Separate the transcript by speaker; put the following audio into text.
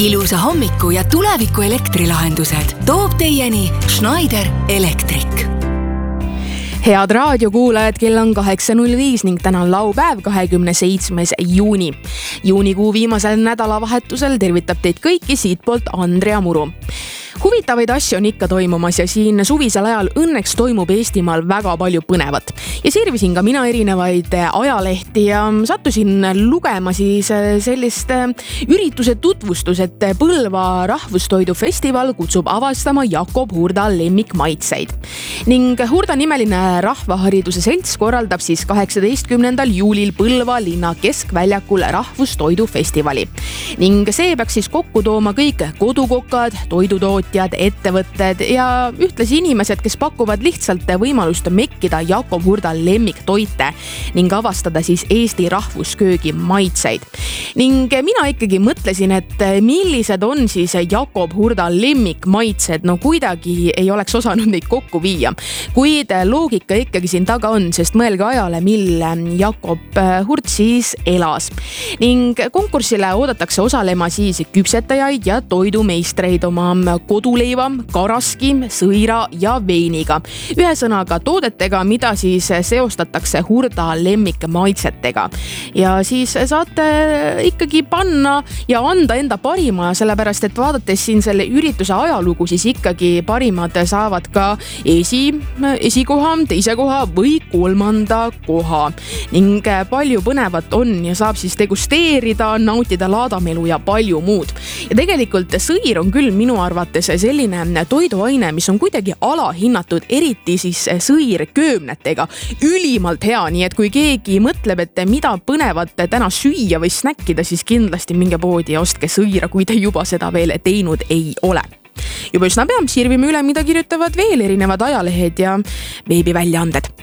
Speaker 1: Ilusa hommiku ja tuleviku elektrilahendused toob teieni Schneider Electric.
Speaker 2: Head raadiokuulajad, kell on 8.05 ning täna on laupäev 27. juuni. Juunikuu viimasel nädalavahetusel tervitab teid kõiki siitpoolt Andrea Muru. Huvitavaid asju on ikka toimumas ja siin suvisel ajal õnneks toimub Eestimaal väga palju põnevat. Ja sirvisin ka mina erinevaid ajalehti ja sattusin lugema siis sellist ürituse tutvustus, et Põlva rahvustoidufestival kutsub avastama Jakob Hurda lemmikmaitseid. Ning Hurda nimeline rahvahariduse selts korraldab siis 18. juulil Põlva linna keskväljakul rahvustoidufestivali. Ning see peaks siis kokku tooma kõik kodukokad, toidutootjad, ettevõtted ja ühtlasi inimesed, kes pakuvad lihtsalt võimalust mekkida Jakob Hurda lemmiktoite ning avastada siis Eesti rahvusköögi maitseid. Ning mina ikkagi mõtlesin, et millised on siis Jakob Hurda lemmikmaitsed, no kuidagi ei oleks osanud neid kokku viia. Kuid loogika ikkagi siin taga on, sest mõelge ajale, mil Jakob Hurd siis elas. Ning konkursile oodatakse osalema siis küpsetajaid ja toidumeistreid oma koduleiva, karaski, sõira ja veiniga. Ühesõnaga toodetega, mida siis seostatakse Hurda lemmikmaitsetega. Ja siis saate ikkagi panna ja anda enda parima, sellepärast et vaadates siin selle ürituse ajalugu, siis ikkagi parimad saavad ka esikoha, teise koha või kolmanda koha. Ning palju põnevat on ja saab siis degusteerida, nautida laadamelu ja palju muud. Ja tegelikult sõir on küll minu arvates selline toiduaine, mis on kuidagi alahinnatud, eriti siis sõir köömnetega. Ülimalt hea, nii et kui keegi mõtleb, et mida põnevat täna süüa või snäkkida, siis kindlasti minge poodi ja ostke sõira, kui te juba seda veel teinud ei ole. Juba üsna peam sirvime üle, mida kirjutavad veel erinevad ajalehed ja veebiväljaanded.